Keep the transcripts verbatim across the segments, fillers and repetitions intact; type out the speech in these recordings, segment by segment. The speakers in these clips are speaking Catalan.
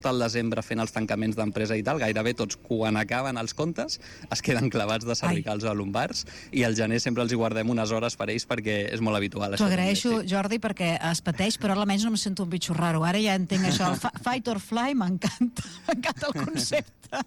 al desembre fent els tancaments d'empresa i tal, gairebé tots quan acaben els comptes es queden clavats de cervicals o lumbars, i al gener sempre els hi guardem unes hores per ells perquè és molt habitual. T'ho agraeixo, sí. Jordi, perquè es pateix, però almenys no em sento un bitxo raro. Ara ja entenc això, el fight or fly, m'encanta, m'encanta el concepte.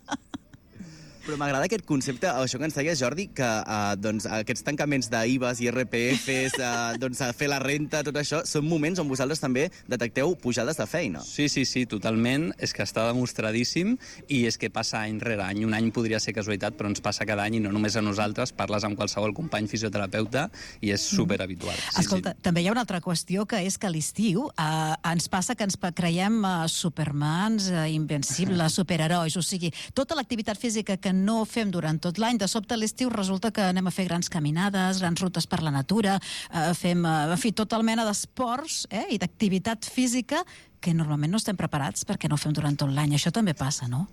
Però m'agrada aquest concepte, això que ens deies, Jordi, que uh, doncs, aquests tancaments d'I V As, I R P Fs, uh, doncs, fer la renta, tot això, són moments on vosaltres també detecteu pujades de feina. Sí, sí, sí, totalment. És que està demostradíssim i és que passa any rere any. Un any podria ser casualitat, però ens passa cada any i no només a nosaltres, parles amb qualsevol company fisioterapeuta i és superhabitual. Sí, Escolta, sí. També hi ha una altra qüestió, que és que a l'estiu uh, ens passa que ens creiem uh, supermans, uh, invencibles, superherois, o sigui, tota l'activitat física que no fem durant tot l'any, de sobte a l'estiu resulta que anem a fer grans caminades, grans rutes per la natura, eh, fem, eh, en fi, tota mena d'esports eh, i d'activitat física que normalment no estem preparats perquè no fem durant tot l'any. Això també passa, no?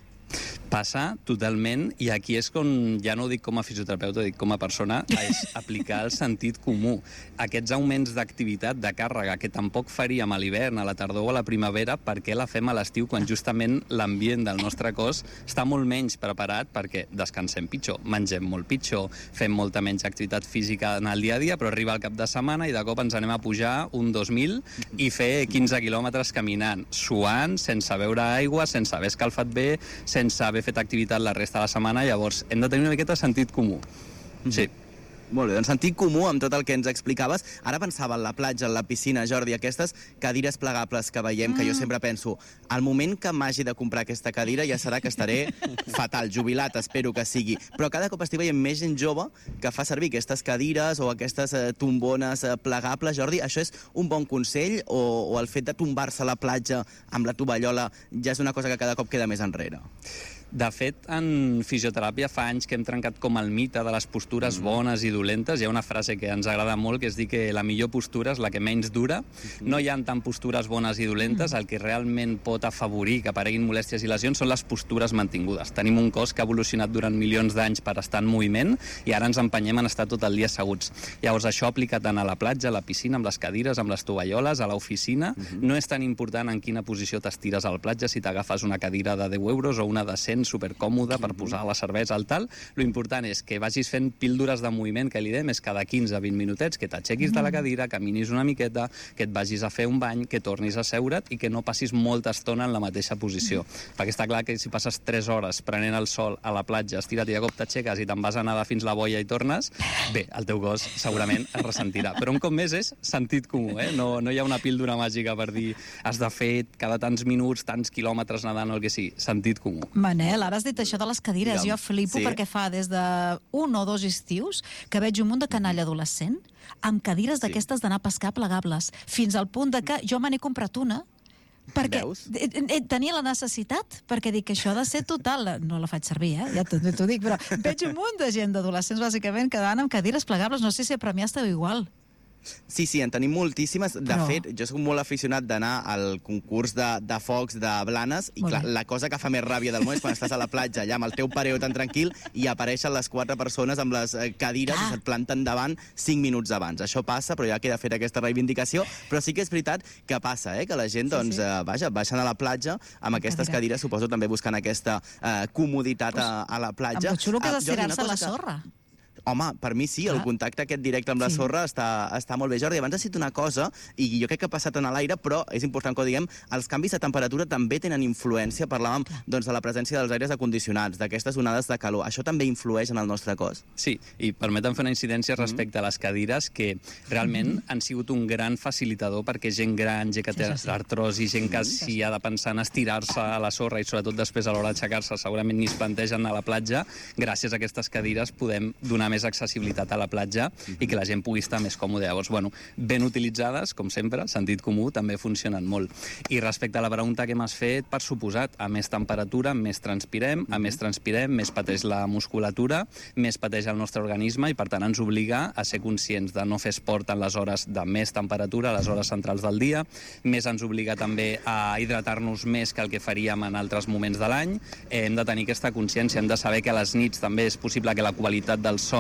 Passa totalment, i aquí és com, ja no ho dic com a fisioterapeuta, ho dic com a persona, és aplicar el sentit comú. Aquests augments d'activitat, de càrrega, que tampoc faríem a l'hivern, a la tardor o a la primavera, per què la fem a l'estiu quan justament l'ambient del nostre cos està molt menys preparat perquè descansem pitjor, mengem molt pitjor, fem molta menys activitat física en el dia a dia, però arriba el cap de setmana i de cop ens anem a pujar un dos mil i fer quinze quilòmetres caminant, suant, sense beure aigua, sense haver escalfat bé, sense haver fet activitat la resta de la setmana, llavors hem de tenir una miqueta de sentit comú. Sí. Molt bé, doncs sentit comú amb tot el que ens explicaves. Ara pensava en la platja, en la piscina, Jordi, aquestes cadires plegables que veiem, mm. que jo sempre penso, al moment que m'hagi de comprar aquesta cadira ja serà que estaré fatal, jubilat, espero que sigui. Però cada cop estic veient més gent jove que fa servir aquestes cadires o aquestes eh, tombones eh, plegables. Jordi, això és un bon consell o, o el fet de tombar-se a la platja amb la tovallola ja és una cosa que cada cop queda més enrere? De fet, en fisioteràpia fa anys que hem trencat com el mite de les postures bones i dolentes. Hi ha una frase que ens agrada molt, que és dir que la millor postura és la que menys dura. No hi ha tant postures bones i dolentes, el que realment pot afavorir que apareguin molèsties i lesions són les postures mantingudes. Tenim un cos que ha evolucionat durant milions d'anys per estar en moviment i ara ens empenyem en estar tot el dia asseguts. Llavors això aplica tant a la platja, a la piscina, amb les cadires, amb les tovalloles, a l'oficina. No és tan important en quina posició t'estires a la platja, si t'agafes una cadira de deu euros o una de cent supercòmode per posar la cervesa al tal. Lo important és que vagis fent píldores de moviment, que li dem és cada quinze a vint minutets, que t'aixequis de la cadira, caminis una miqueta, que et vagis a fer un bany, que tornis a seure't i que no passis molta estona en la mateixa posició. Perquè està clar que si passes tres hores prenent el sol a la platja, estira't i de cop t'aixeques i te'n vas a nedar fins la boia i tornes, bé, el teu cos segurament es ressentirà. Però un cop més és sentit comú, eh? No, no hi ha una píldora màgica per dir has de fer cada tants minuts, tants quilòmetres nedant o el que sigui. Sentit comú. Manel, ara has dit això de les cadires, Digue'm. jo flipo Sí? perquè fa des d'un o dos estius que veig un munt de canalla adolescent amb cadires Sí. d'aquestes d'anar a pescar plegables, fins al punt de que jo me n'he comprat una perquè Veus? eh, eh, tenia la necessitat, perquè dic que això ha de ser total, no la faig servir, eh? ja t'ho t'ho dic, però veig un munt de gent d'adolescents bàsicament que van amb cadires plegables, no sé si a Premià esteu igual. Sí, sí, en tenim moltíssimes. De Però... fet, jo soc molt aficionat d'anar al concurs de, de focs de Blanes i Molt clar, bé. la cosa que fa més ràbia del món és quan estàs a la platja allà amb el teu pareo tan tranquil i apareixen les quatre persones amb les eh, cadires Clar. i se't planten davant cinc minuts abans. Això passa, però ja queda feta aquesta reivindicació. Però sí que és veritat que passa, eh? que la gent, Sí, doncs, sí. eh, vaja, baixen a la platja amb aquestes cadira. cadires, suposo també buscant aquesta eh, comoditat a, a la platja. Amb lo xulo que és Ah, Jordi, una estirar-se a la cosa que- sorra. Home, per mi sí, el Clar. contacte aquest directe amb la Sí. sorra està, està molt bé. Jordi, abans has dit una cosa, i jo crec que ha passat en l'aire, però és important que ho diguem, els canvis de temperatura també tenen influència. Parlàvem doncs, de la presència dels aires acondicionats, d'aquestes onades de calor. Això també influeix en el nostre cos? Sí, i permetem fer una incidència respecte a les cadires que realment han sigut un gran facilitador perquè gent gran, gent que té Sí, sí, sí. artrosi, gent que si ha de pensar en estirar-se a la sorra i sobretot després a l'hora d'aixecar-se segurament ni es plantegen a la platja, gràcies a aquestes cadires podem donar més accessibilitat a la platja i que la gent pugui estar més còmode. Llavors, bueno, ben utilitzades, com sempre, sentit comú, també funcionen molt. I respecte a la pregunta que m'has fet, per suposat, a més temperatura, més transpirem, a més transpirem, més pateix la musculatura, més pateix el nostre organisme i, per tant, ens obliga a ser conscients de no fer esport en les hores de més temperatura, a les hores centrals del dia, més ens obliga també a hidratar-nos més que el que faríem en altres moments de l'any. Hem de tenir aquesta consciència, hem de saber que a les nits també és possible que la qualitat del son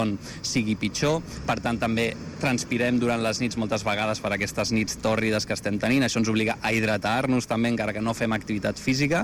son sigui pitjor. Per tant, també transpirem durant les nits moltes vegades per aquestes nits tòrrides que estem tenint. Això ens obliga a hidratar-nos també, encara que no fem activitat física.